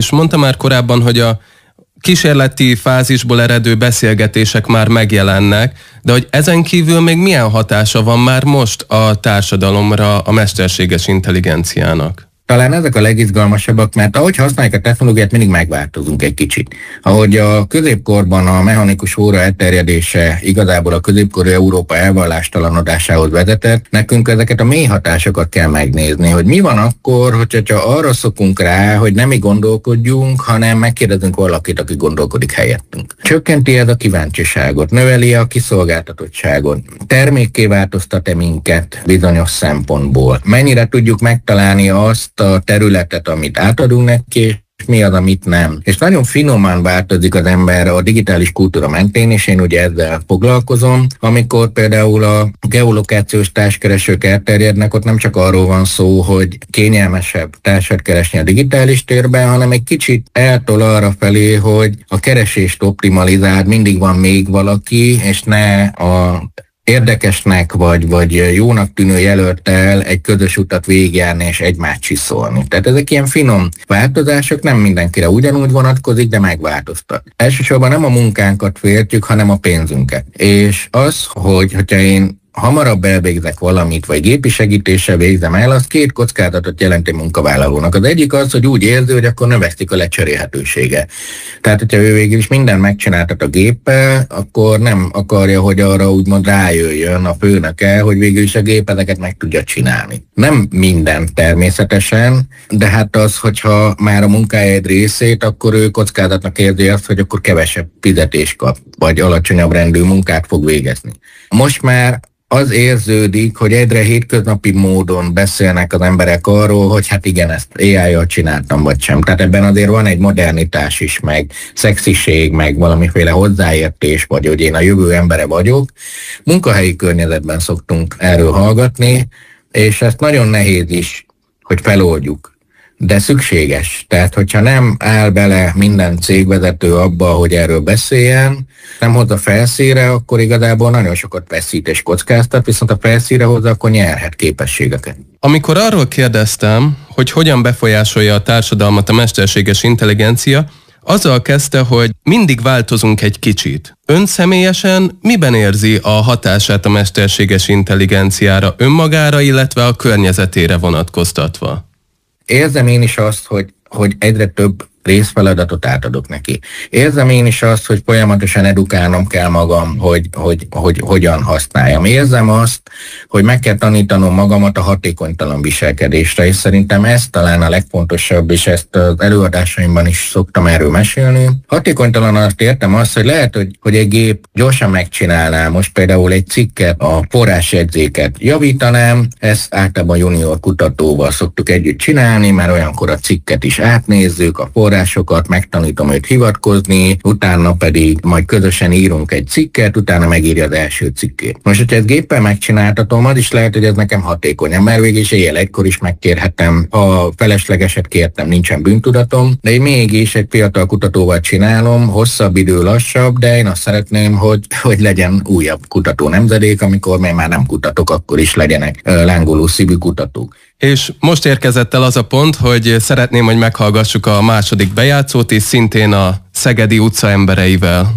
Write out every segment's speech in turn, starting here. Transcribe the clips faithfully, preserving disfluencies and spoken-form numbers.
és mondta már korábban, hogy a kísérleti fázisból eredő beszélgetések már megjelennek, de hogy ezen kívül még milyen hatása van már most a társadalomra a mesterséges intelligenciának? Talán ezek a legizgalmasabbak, mert ahogy használjuk a technológiát, mindig megváltozunk egy kicsit. Ahogy a középkorban a mechanikus óra elterjedése igazából a középkori Európa elvallástalanodássához vezetett, nekünk ezeket a mély hatásokat kell megnézni, hogy mi van akkor, hogyha arra szokunk rá, hogy nem mi gondolkodjunk, hanem megkérdezünk valakit, aki gondolkodik helyettünk. Csökkenti ez a kíváncsiságot, növeli a kiszolgáltatottságot, termékké változtat-e minket bizonyos szempontból. Mennyire tudjuk megtalálni azt a területet, amit átadunk neki, és mi az, amit nem. És nagyon finoman változik az ember a digitális kultúra mentén, és én ugye ezzel foglalkozom. Amikor például a geolokációs társkeresők elterjednek, ott nem csak arról van szó, hogy kényelmesebb társat keresni a digitális térben, hanem egy kicsit eltol arra felé, hogy a keresést optimalizál, mindig van még valaki, és ne a érdekesnek vagy, vagy jónak tűnő jelölttel egy közös utat végigjárni és egymást csiszolni. Tehát ezek ilyen finom változások, nem mindenkire ugyanúgy vonatkozik, de megváltoztak. Elsősorban nem a munkánkat féltjük, hanem a pénzünket. És az, hogy hogyha én hamarabb elvégzek valamit, vagy gépi segítéssel végzem el, az két kockázatot jelent egy munkavállalónak. Az egyik az, hogy úgy érzi, hogy akkor növekszik a lecserélhetősége. Tehát, hogyha ő végül is mindent megcsináltat a géppel, akkor nem akarja, hogy arra úgymond rájöjjön a főnöke, hogy végül is a gép ezeket meg tudja csinálni. Nem minden természetesen, de hát az, hogyha már a munkája egy részét, akkor ő kockázatnak érzi azt, hogy akkor kevesebb fizetést kap, vagy alacsonyabb rendű munkát fog végezni. Most már az érződik, hogy egyre hétköznapi módon beszélnek az emberek arról, hogy hát igen, ezt á í-jal csináltam, vagy sem. Tehát ebben azért van egy modernitás is, meg szexiség, meg valamiféle hozzáértés, vagy hogy én a jövő embere vagyok. Munkahelyi környezetben szoktunk erről hallgatni, és ezt nagyon nehéz is, hogy feloldjuk. De szükséges. Tehát, hogyha nem áll bele minden cégvezető abba, hogy erről beszéljen, nem hozza felszínre, akkor igazából nagyon sokat veszít és kockáztat, viszont a felszínre hozza, akkor nyerhet képességeket. Amikor arról kérdeztem, hogy hogyan befolyásolja a társadalmat a mesterséges intelligencia, azzal kezdte, hogy mindig változunk egy kicsit. Ön személyesen miben érzi a hatását a mesterséges intelligenciára önmagára, illetve a környezetére vonatkoztatva? Érzem én is azt, hogy, hogy egyre több részfeladatot átadok neki. Érzem én is azt, hogy folyamatosan edukálnom kell magam, hogy, hogy, hogy hogyan használjam. Érzem azt, hogy meg kell tanítanom magamat a hatékonytalan viselkedésre, és szerintem ez talán a legfontosabb, és ezt az előadásaimban is szoktam erről mesélni. Hatékonytalan azt értem azt, hogy lehet, hogy, hogy egy gép gyorsan megcsinálná most például egy cikket, a forrásjegyzéket javítanám, ezt általában junior kutatóval szoktuk együtt csinálni, mert olyankor a cikket is átnézzük, a forrásokat, megtanítom őt hivatkozni, utána pedig majd közösen írunk egy cikket, utána megírja az első cikkét. Most, hogyha ezt géppel megcsináltatom, az is lehet, hogy ez nekem hatékonyabb, mert végig is éjjel egykor is megkérhetem, ha feleslegeset kértem, nincsen bűntudatom, de én mégis egy fiatal kutatóval csinálom, hosszabb idő, lassabb, de én azt szeretném, hogy, hogy legyen újabb kutató nemzedék, amikor még már nem kutatok, akkor is legyenek lángoló szívű kutatók. És most érkezett el az a pont, hogy szeretném, hogy meghallgassuk a második bejátszót, és szintén a Szegedi utca embereivel.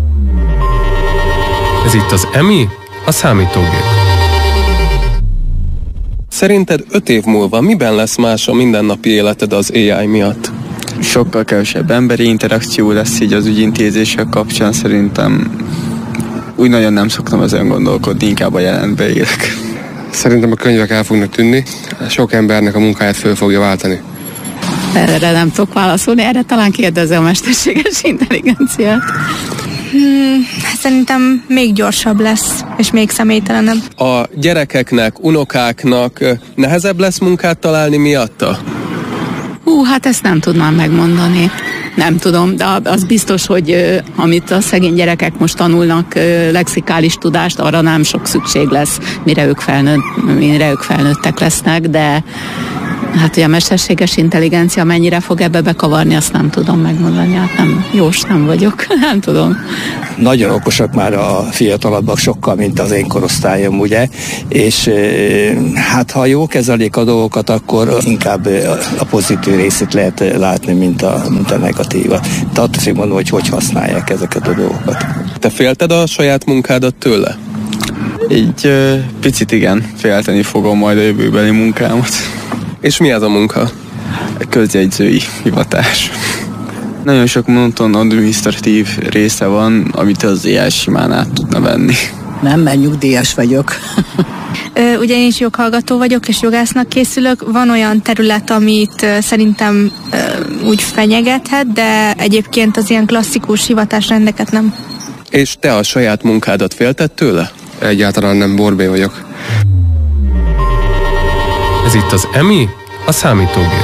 Ez itt az EMI, a számítógép. Szerinted öt év múlva miben lesz más a mindennapi életed az á i miatt? Sokkal kevesebb emberi interakció lesz így az ügyintézések kapcsán, szerintem úgy nagyon nem szoktam ezen gondolkodni, inkább a jelenbe élek. Szerintem a könyvek el fognak tűnni, sok embernek a munkáját föl fogja váltani. Erre nem tudok válaszolni, erre talán kérdezze a mesterséges intelligenciát. Hmm, szerintem még gyorsabb lesz, és még személytelenebb. A gyerekeknek, unokáknak nehezebb lesz munkát találni miatta? Hú, hát ezt nem tudnám megmondani. Nem tudom, de az biztos, hogy uh, amit a szegény gyerekek most tanulnak, uh, lexikális tudást, arra nem sok szükség lesz, mire ők, felnőtt, mire ők felnőttek lesznek, de Hát, hogy a mesterséges intelligencia mennyire fog ebbe bekavarni, azt nem tudom megmondani. Hát nem, jós nem vagyok, nem tudom. Nagyon okosak már a fiatalabbak sokkal, mint az én korosztályom, ugye? És hát ha jól kezelik a dolgokat, akkor inkább a pozitív részét lehet látni, mint a, mint a negatívat. Tehát attól függ mondom, hogy hogy használják ezeket a dolgokat. Te félted a saját munkádat tőle? Így ö, picit igen, félteni fogom majd a jövőbeli munkámat. És mi ez a munka? Közjegyzői hivatás. Nagyon sok monoton adminisztratív része van, amit az é i simán át tudna venni. Nem, mert nyugdíjas vagyok. Ö, ugye én is joghallgató vagyok, és jogásznak készülök. Van olyan terület, amit ö, szerintem ö, úgy fenyegethet, de egyébként az ilyen klasszikus hivatásrendeket nem. És te a saját munkádat félted tőle? Egyáltalán nem, Borbé vagyok. Ez itt az e em i, a számítógép.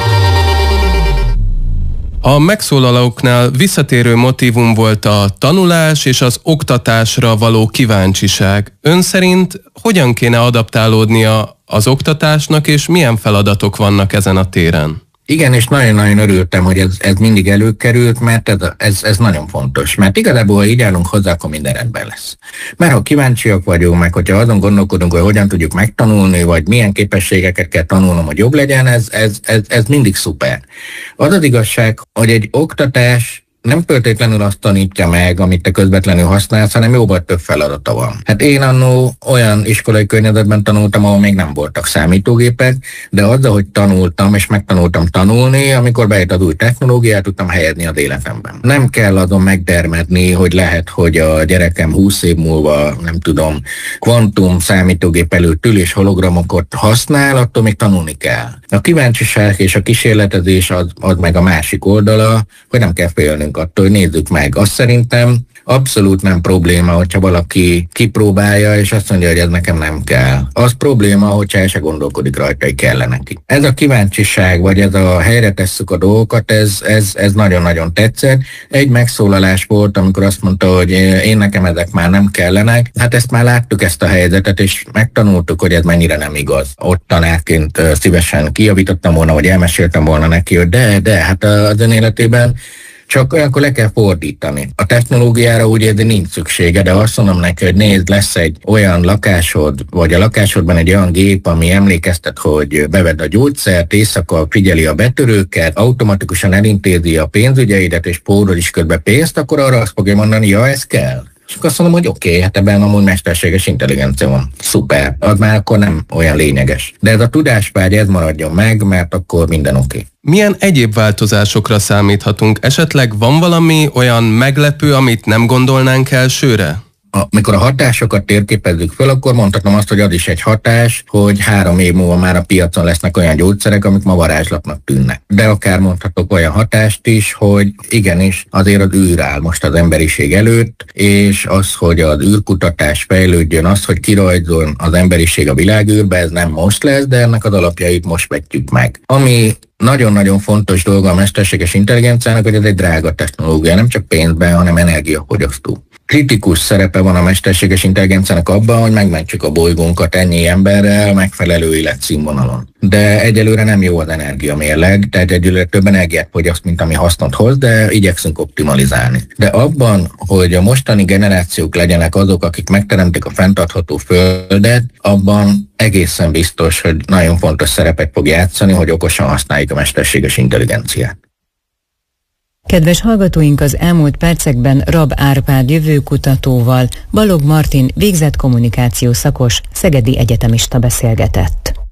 A megszólalóknál visszatérő motívum volt a tanulás és az oktatásra való kíváncsiság. Ön szerint hogyan kéne adaptálódnia az oktatásnak, és milyen feladatok vannak ezen a téren? Igen, és nagyon-nagyon örültem, hogy ez, ez mindig előkerült, mert ez, ez, ez nagyon fontos. Mert igazából, ha így állunk hozzá, akkor minden rendben lesz. Mert ha kíváncsiak vagyunk, meg hogyha azon gondolkodunk, hogy hogyan tudjuk megtanulni, vagy milyen képességeket kell tanulnom, hogy jobb legyen, ez, ez, ez, ez mindig szuper. Az az igazság, hogy egy oktatás nem feltétlenül azt tanítja meg, amit te közvetlenül használsz, hanem jóval több feladata van. Hát én annó olyan iskolai környezetben tanultam, ahol még nem voltak számítógépek, de azzal, hogy tanultam és megtanultam tanulni, amikor bejött az új technológiát, tudtam helyezni az életemben. Nem kell azon megdermedni, hogy lehet, hogy a gyerekem húsz év múlva, nem tudom, kvantum számítógép előtt ül és hologramokat használ, attól még tanulni kell. A kíváncsiság és a kísérletezés az, az meg a másik oldala, hogy nem kell félnünk attól, hogy nézzük meg. Azt szerintem abszolút nem probléma, hogyha valaki kipróbálja, és azt mondja, hogy ez nekem nem kell. Az probléma, hogyha el se gondolkodik rajta, hogy kell neki. Ez a kíváncsiság, vagy ez a helyre tesszük a dolgokat, ez, ez, ez nagyon-nagyon tetszett. Egy megszólalás volt, amikor azt mondta, hogy én nekem ezek már nem kellenek. Hát ezt már láttuk, ezt a helyzetet, és megtanultuk, hogy ez mennyire nem igaz. Ott tanárként szívesen kijavítottam volna, vagy elmeséltem volna neki, hogy de, de, hát az ön életében csak olyankor le kell fordítani. A technológiára úgy érzi nincs szüksége, de azt mondom neki, hogy nézd, lesz egy olyan lakásod, vagy a lakásodban egy olyan gép, ami emlékeztet, hogy bevedd a gyógyszert, éjszaka figyeli a betörőket, automatikusan elintézi a pénzügyeidet, és pórol is közben pénzt, akkor arra azt fogja mondani, ja, ez kell. És akkor azt mondom, hogy oké, okay, hát ebben amúgy mesterséges intelligencia van. Szuper, az már akkor nem olyan lényeges. De ez a tudásvágy, ez maradjon meg, mert akkor minden oké. Okay. Milyen egyéb változásokra számíthatunk? Esetleg van valami olyan meglepő, amit nem gondolnánk elsőre? Amikor a hatásokat térképezzük föl, akkor mondhatom azt, hogy az is egy hatás, hogy három év múlva már a piacon lesznek olyan gyógyszerek, amik ma varázslatnak tűnnek. De akár mondhatok olyan hatást is, hogy igenis azért az űr áll most az emberiség előtt, és az, hogy az űrkutatás fejlődjön, az, hogy kirajzol az emberiség a világűrbe, ez nem most lesz, de ennek az alapjait most vetjük meg. Ami nagyon-nagyon fontos dolga a mesterséges intelligenciának, hogy ez egy drága technológia, nem csak pénzben, hanem energiafogyasztó. Kritikus szerepe van a mesterséges intelligenciának abban, hogy megmentsük a bolygónkat ennyi emberrel megfelelő életszínvonalon. De egyelőre nem jó az energiamérleg, tehát egyelőre több energiát fogyaszt, mint ami hasznot hoz, de igyekszünk optimalizálni. De abban, hogy a mostani generációk legyenek azok, akik megteremtik a fenntartható földet, abban egészen biztos, hogy nagyon fontos szerepet fog játszani, hogy okosan használjuk a mesterséges intelligenciát. Kedves hallgatóink, az elmúlt percekben Rab Árpád jövőkutatóval Balog Martin végzett kommunikáció szakos szegedi egyetemista beszélgetett.